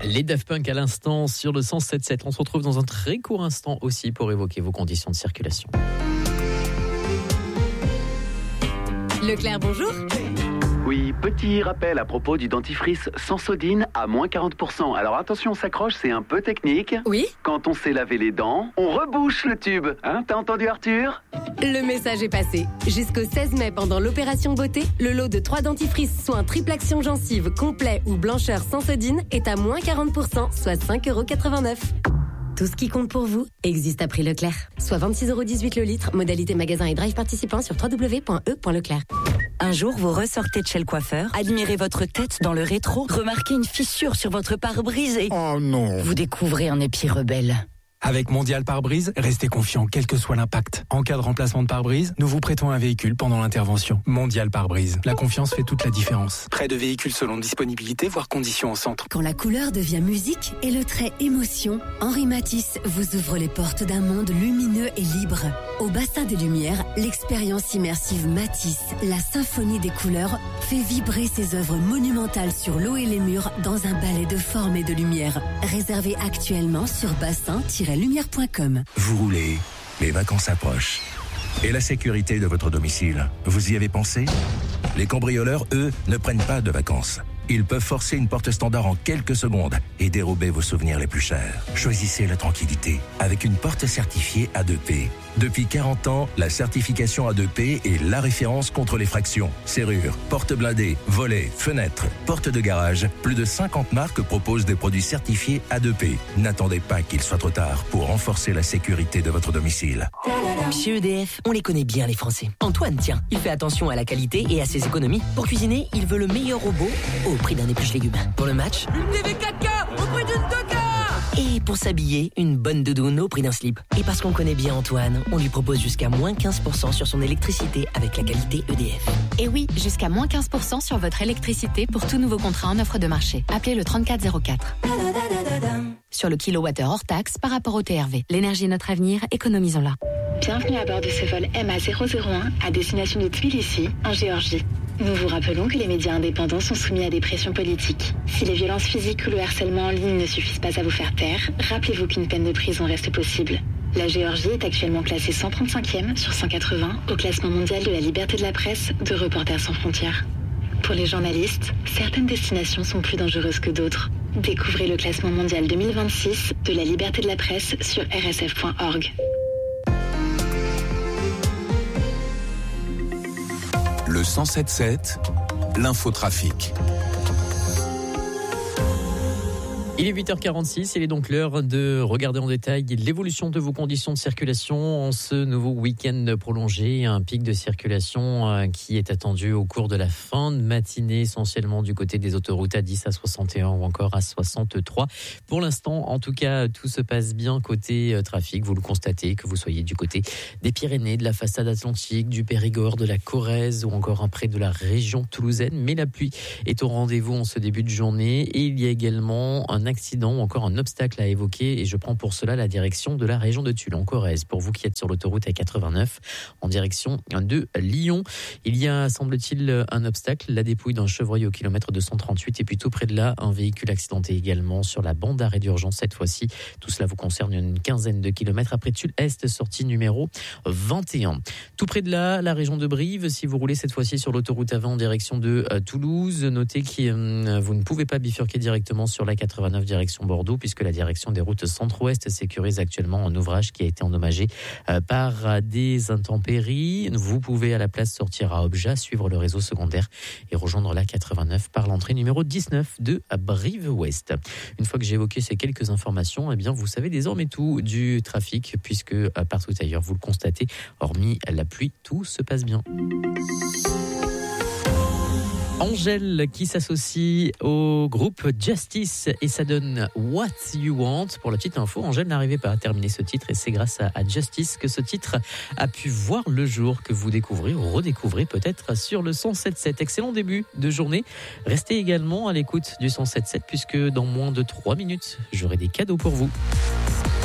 Les Daft Punk à l'instant sur le 107.7. On se retrouve dans un très court instant aussi pour évoquer vos conditions de circulation. Leclerc, bonjour. Oui, petit rappel à propos du dentifrice Sensodine à moins 40%. Alors attention, on s'accroche, c'est un peu technique. Oui. Quand on s'est lavé les dents, on rebouche le tube. Hein, t'as entendu Arthur ? Le message est passé. Jusqu'au 16 mai, pendant l'opération beauté, le lot de 3 dentifrices soins triple action gencive complet ou blancheur Sensodine est à moins 40%, soit 5,89 €. Tout ce qui compte pour vous existe à prix Leclerc. Soit 26,18 € le litre. Modalité magasin et drive participant sur www.e.leclerc. Un jour, vous ressortez de chez le coiffeur, admirez votre tête dans le rétro, remarquez une fissure sur votre pare-brise et... Oh non! Vous découvrez un épi rebelle. Avec Mondial Pare-Brise, restez confiant quel que soit l'impact. En cas de remplacement de pare-brise, nous vous prêtons un véhicule pendant l'intervention. Mondial Pare-Brise. La confiance fait toute la différence. Prêt de véhicules selon disponibilité, voire conditions au centre. Quand la couleur devient musique et le trait émotion, Henri Matisse vous ouvre les portes d'un monde lumineux et libre. Au bassin des Lumières, l'expérience immersive Matisse, la symphonie des couleurs, fait vibrer ses œuvres monumentales sur l'eau et les murs dans un ballet de forme et de lumière. Réservé actuellement sur bassin-lumière.com. Vous roulez, les vacances approchent. Et la sécurité de votre domicile, vous y avez pensé ? Les cambrioleurs, eux, ne prennent pas de vacances. Ils peuvent forcer une porte standard en quelques secondes et dérober vos souvenirs les plus chers. Choisissez la tranquillité avec une porte certifiée A2P. Depuis 40 ans, la certification A2P est la référence contre les fractions. Serrures, portes blindées, volets, fenêtres, portes de garage. Plus de 50 marques proposent des produits certifiés A2P. N'attendez pas qu'il soit trop tard pour renforcer la sécurité de votre domicile. Chez EDF, on les connaît bien les Français. Antoine, tiens, il fait attention à la qualité et à ses économies. Pour cuisiner, il veut le meilleur robot au prix d'un épluche-légumes. Pour le match, une TV 4K au prix d'une 2K. Et pour s'habiller, une bonne doudoune au prix d'un slip. Et parce qu'on connaît bien Antoine, on lui propose jusqu'à moins 15% sur son électricité avec la qualité EDF. Et oui, jusqu'à moins 15% sur votre électricité pour tout nouveau contrat en offre de marché. Appelez le 3404. Sur le kilowattheure hors taxe par rapport au TRV. L'énergie est notre avenir, économisons-la. Bienvenue à bord de ce vol MA001 à destination de Tbilissi, en Géorgie. Nous vous rappelons que les médias indépendants sont soumis à des pressions politiques. Si les violences physiques ou le harcèlement en ligne ne suffisent pas à vous faire taire, rappelez-vous qu'une peine de prison reste possible. La Géorgie est actuellement classée 135e sur 180 au classement mondial de la liberté de la presse de Reporters sans frontières. Pour les journalistes, certaines destinations sont plus dangereuses que d'autres. Découvrez le classement mondial 2026 de la liberté de la presse sur rsf.org. Le 107.7, l'infotrafic. Il est 8h46, il est donc l'heure de regarder en détail l'évolution de vos conditions de circulation en ce nouveau week-end prolongé. Un pic de circulation qui est attendu au cours de la fin de matinée, essentiellement du côté des autoroutes A10, A61 ou encore A63. Pour l'instant, en tout cas, tout se passe bien côté trafic. Vous le constatez, que vous soyez du côté des Pyrénées, de la façade atlantique, du Périgord, de la Corrèze ou encore près de la région toulousaine. Mais la pluie est au rendez-vous en ce début de journée et il y a également un accident ou encore un obstacle à évoquer et je prends pour cela la direction de la région de Tulle en Corrèze. Pour vous qui êtes sur l'autoroute A89 en direction de Lyon, il y a semble-t-il un obstacle, la dépouille d'un chevreuil au kilomètre 238 et puis tout près de là un véhicule accidenté également sur la bande d'arrêt d'urgence cette fois-ci. Tout cela vous concerne une quinzaine de kilomètres après Tulle Est, sortie numéro 21. Tout près de là, la région de Brive, si vous roulez cette fois-ci sur l'autoroute A20 en direction de Toulouse, notez que vous ne pouvez pas bifurquer directement sur la 89 direction Bordeaux puisque la direction des routes centre-ouest sécurise actuellement un ouvrage qui a été endommagé par des intempéries. Vous pouvez à la place sortir à Objat, suivre le réseau secondaire et rejoindre la 89 par l'entrée numéro 19 de Brive-Ouest. Une fois que j'ai évoqué ces quelques informations, eh bien vous savez désormais tout du trafic puisque partout ailleurs vous le constatez, hormis la pluie, tout se passe bien. Angèle qui s'associe au groupe Justice et ça donne What You Want. Pour la petite info, Angèle n'arrivait pas à terminer ce titre et c'est grâce à Justice que ce titre a pu voir le jour, que vous découvrez ou redécouvrez peut-être sur le 107.7. Excellent début de journée. Restez également à l'écoute du 107.7 puisque dans moins de 3 minutes, j'aurai des cadeaux pour vous.